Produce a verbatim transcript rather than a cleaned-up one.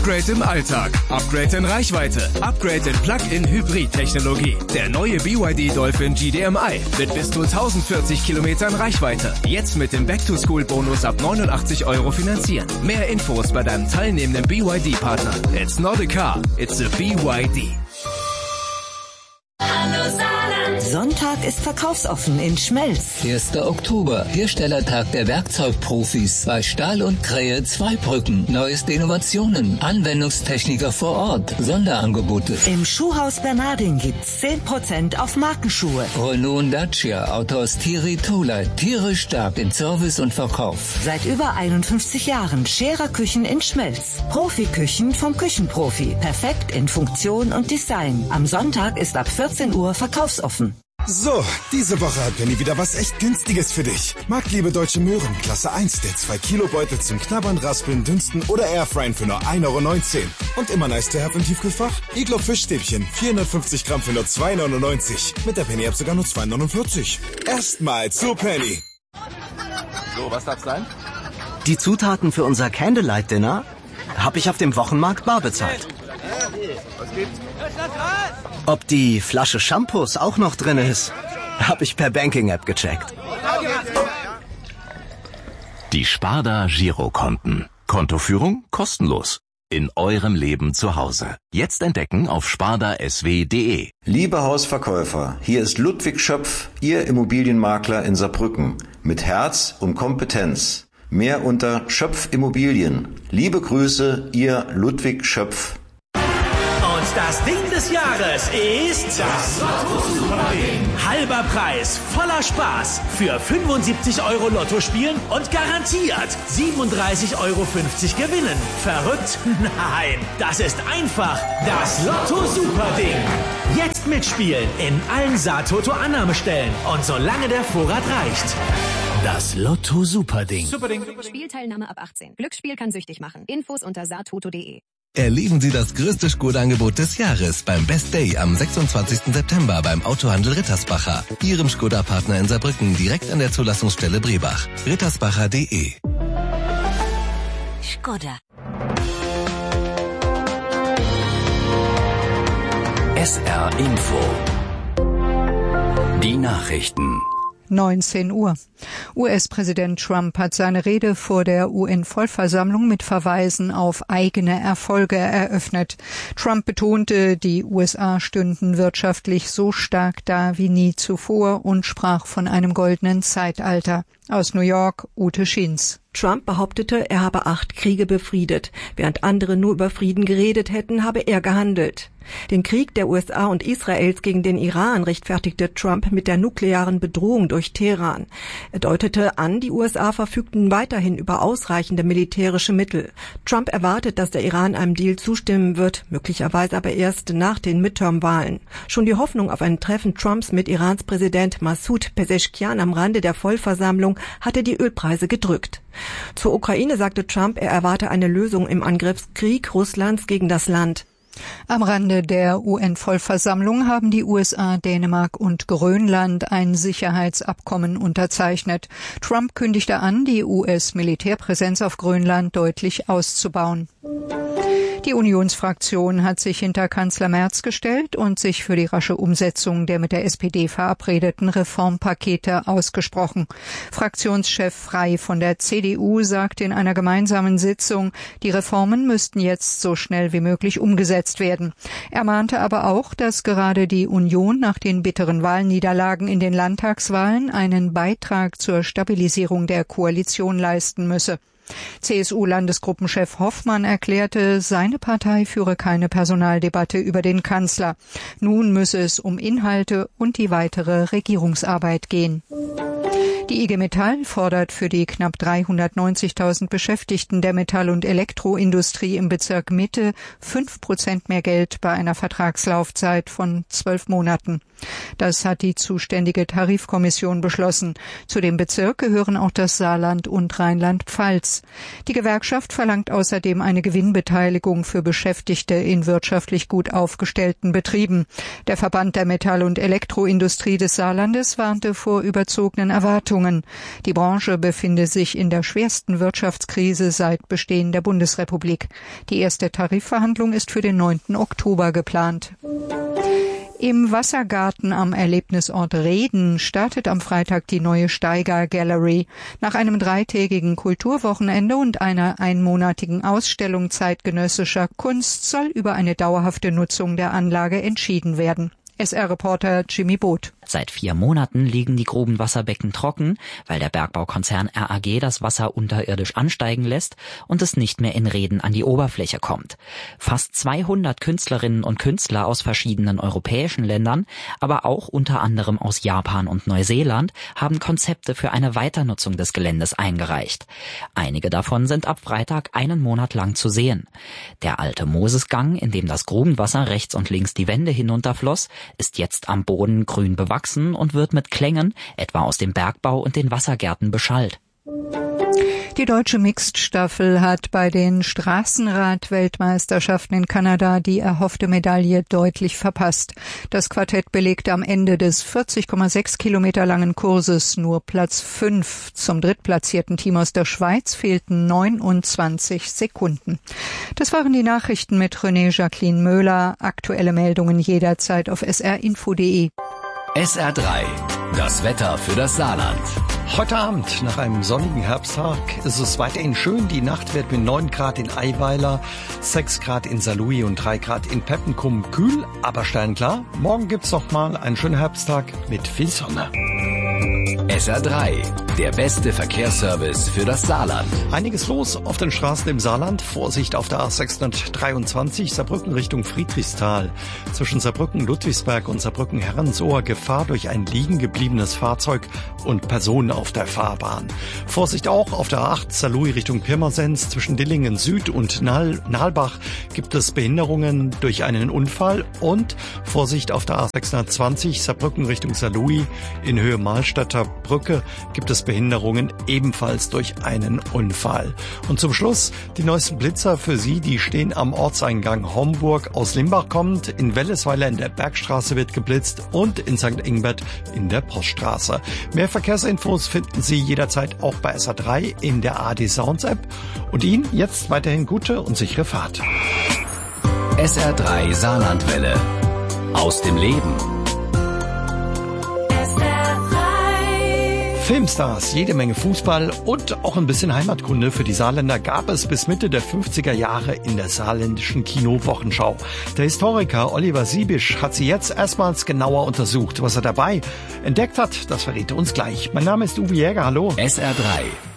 Upgrade im Alltag, Upgrade in Reichweite, Upgrade in Plug-in-Hybrid-Technologie. Der neue B Y D Dolphin G D M I mit bis zu tausendvierzig Kilometern Reichweite. Jetzt mit dem Back-to-School-Bonus ab neunundachtzig Euro finanzieren. Mehr Infos bei deinem teilnehmenden B Y D-Partner. It's not a car, it's a B Y D. Sonntag ist verkaufsoffen in Schmelz. erster Oktober, Herstellertag der Werkzeugprofis bei Stahl und Krähe Zweibrücken. Neueste Innovationen, Anwendungstechniker vor Ort, Sonderangebote. Im Schuhhaus Bernardin gibt's zehn Prozent auf Markenschuhe. Renault und Dacia, Autos Thierry Toleit, tierisch stark in Service und Verkauf. Seit über einundfünfzig Jahren Scherer Küchen in Schmelz. Profiküchen vom Küchenprofi. Perfekt in Funktion und Design. Am Sonntag ist ab vierzehn Uhr verkaufsoffen. So, diese Woche hat Penny wieder was echt Günstiges für dich. Marktliebe Deutsche Möhren, Klasse eins, der zwei Kilo Beutel zum Knabbern, Raspeln, Dünsten oder Airfryen für nur ein Euro neunzehn. Und immer nice to have im Tiefkühlfach? Iglo Fischstäbchen, vierhundertfünfzig Gramm für nur zwei neunundneunzig. Mit der Penny-App sogar nur zwei neunundvierzig. Erstmal zu Penny. So, was darf's sein? Die Zutaten für unser Candlelight-Dinner habe ich auf dem Wochenmarkt bar bezahlt. Was gibt's? Ob die Flasche Shampoos auch noch drin ist, habe ich per Banking-App gecheckt. Die Sparda Girokonten. Kontoführung kostenlos. In eurem Leben zu Hause. Jetzt entdecken auf sparda s w punkt d e. Liebe Hausverkäufer, hier ist Ludwig Schöpf, Ihr Immobilienmakler in Saarbrücken. Mit Herz und Kompetenz. Mehr unter Schöpf Immobilien. Liebe Grüße, Ihr Ludwig Schöpf. Und das Ding des Jahres ist das Lotto-Super-Ding. Halber Preis, voller Spaß. Für fünfundsiebzig Euro Lotto spielen und garantiert siebenunddreißig Euro fünfzig gewinnen. Verrückt? Nein, das ist einfach das Lotto-Super-Ding. Jetzt mitspielen in allen Saartoto-Annahmestellen und solange der Vorrat reicht. Das Lotto-Super-Ding. Superding. Spielteilnahme ab achtzehn. Glücksspiel kann süchtig machen. Infos unter saartoto punkt de. Erleben Sie das größte Skoda-Angebot des Jahres beim Best Day am sechsundzwanzigsten September beim Autohandel Rittersbacher. Ihrem Skoda-Partner in Saarbrücken direkt an der Zulassungsstelle Brebach. rittersbacher punkt de. Skoda. S R Info. Die Nachrichten. neunzehn Uhr. U S-Präsident Trump hat seine Rede vor der U N-Vollversammlung mit Verweisen auf eigene Erfolge eröffnet. Trump betonte, die U S A stünden wirtschaftlich so stark da wie nie zuvor und sprach von einem goldenen Zeitalter. Aus New York, Ute Schins. Trump behauptete, er habe acht Kriege befriedet. Während andere nur über Frieden geredet hätten, habe er gehandelt. Den Krieg der U S A und Israels gegen den Iran rechtfertigte Trump mit der nuklearen Bedrohung durch Teheran. Er deutete an, die U S A verfügten weiterhin über ausreichende militärische Mittel. Trump erwartet, dass der Iran einem Deal zustimmen wird, möglicherweise aber erst nach den Midterm-Wahlen. Schon die Hoffnung auf ein Treffen Trumps mit Irans Präsident Massoud Pezeshkian am Rande der Vollversammlung hatte die Ölpreise gedrückt. Zur Ukraine sagte Trump, er erwarte eine Lösung im Angriffskrieg Russlands gegen das Land. Am Rande der U N-Vollversammlung haben die U S A, Dänemark und Grönland ein Sicherheitsabkommen unterzeichnet. Trump kündigte an, die U S-Militärpräsenz auf Grönland deutlich auszubauen. Die Unionsfraktion hat sich hinter Kanzler Merz gestellt und sich für die rasche Umsetzung der mit der S P D verabredeten Reformpakete ausgesprochen. Fraktionschef Frey von der C D U sagte in einer gemeinsamen Sitzung, die Reformen müssten jetzt so schnell wie möglich umgesetzt werden. Er mahnte aber auch, dass gerade die Union nach den bitteren Wahlniederlagen in den Landtagswahlen einen Beitrag zur Stabilisierung der Koalition leisten müsse. C S U-Landesgruppenchef Hoffmann erklärte, seine Partei führe keine Personaldebatte über den Kanzler. Nun müsse es um Inhalte und die weitere Regierungsarbeit gehen. Die I G Metall fordert für die knapp dreihundertneunzigtausend Beschäftigten der Metall- und Elektroindustrie im Bezirk Mitte fünf Prozent mehr Geld bei einer Vertragslaufzeit von zwölf Monaten. Das hat die zuständige Tarifkommission beschlossen. Zu dem Bezirk gehören auch das Saarland und Rheinland-Pfalz. Die Gewerkschaft verlangt außerdem eine Gewinnbeteiligung für Beschäftigte in wirtschaftlich gut aufgestellten Betrieben. Der Verband der Metall- und Elektroindustrie des Saarlandes warnte vor überzogenen Erwartungen. Verhandlungen. Die Branche befinde sich in der schwersten Wirtschaftskrise seit Bestehen der Bundesrepublik. Die erste Tarifverhandlung ist für den neunten Oktober geplant. Im Wassergarten am Erlebnisort Reden startet am Freitag die neue Steiger Gallery. Nach einem dreitägigen Kulturwochenende und einer einmonatigen Ausstellung zeitgenössischer Kunst soll über eine dauerhafte Nutzung der Anlage entschieden werden. S R-Reporter Jimmy Boot. Seit vier Monaten liegen die Grubenwasserbecken trocken, weil der Bergbaukonzern R A G das Wasser unterirdisch ansteigen lässt und es nicht mehr in Reden an die Oberfläche kommt. Fast zweihundert Künstlerinnen und Künstler aus verschiedenen europäischen Ländern, aber auch unter anderem aus Japan und Neuseeland, haben Konzepte für eine Weiternutzung des Geländes eingereicht. Einige davon sind ab Freitag einen Monat lang zu sehen. Der alte Mosesgang, in dem das Grubenwasser rechts und links die Wände hinunterfloss, ist jetzt am Boden grün bewachsen und wird mit Klängen, etwa aus dem Bergbau und den Wassergärten, beschallt. Die deutsche Mixed-Staffel hat bei den Straßenrad-Weltmeisterschaften in Kanada die erhoffte Medaille deutlich verpasst. Das Quartett belegte am Ende des vierzig Komma sechs Kilometer langen Kurses nur Platz fünf. Zum drittplatzierten Team aus der Schweiz fehlten neunundzwanzig Sekunden. Das waren die Nachrichten mit René Jacqueline Möhler. Aktuelle Meldungen jederzeit auf s r info punkt d e. S R drei. Das Wetter für das Saarland. Heute Abend, nach einem sonnigen Herbsttag, ist es weiterhin schön. Die Nacht wird mit neun Grad in Eiweiler, sechs Grad in Saarlouis und drei Grad in Peppenkum kühl, aber sternklar. Morgen gibt's noch mal einen schönen Herbsttag mit viel Sonne. S R drei, der beste Verkehrsservice für das Saarland. Einiges los auf den Straßen im Saarland. Vorsicht auf der A sechshundertdreiundzwanzig, Saarbrücken Richtung Friedrichsthal. Zwischen Saarbrücken Ludwigsberg und Saarbrücken Herrensohr Gefahr durch ein liegen gebliebenes Fahrzeug und Personen auf der Fahrbahn. Vorsicht auch auf der A acht Saarlouis Richtung Pirmasens. Zwischen Dillingen Süd und Nahl, Nahlbach gibt es Behinderungen durch einen Unfall. Und Vorsicht auf der A sechshundertzwanzig Saarbrücken Richtung Saarlouis in Höhe Mahlstädter Brücke gibt es Behinderungen ebenfalls durch einen Unfall. Und zum Schluss die neuesten Blitzer für Sie, die stehen am Ortseingang Homburg. Aus Limbach kommend, in Wellesweiler in der Bergstraße wird geblitzt und in Sankt Ingbert in der Poststraße. Mehr Verkehrsinfos finden Sie jederzeit auch bei S R drei in der A D Sounds App. Und Ihnen jetzt weiterhin gute und sichere Fahrt. S R drei Saarlandwelle. Aus dem Leben. Filmstars, jede Menge Fußball und auch ein bisschen Heimatkunde für die Saarländer gab es bis Mitte der fünfziger Jahre in der saarländischen Kino-Wochenschau. Der Historiker Oliver Siebisch hat sie jetzt erstmals genauer untersucht. Was er dabei entdeckt hat, das verrät er uns gleich. Mein Name ist Uwe Jäger, hallo. S R drei,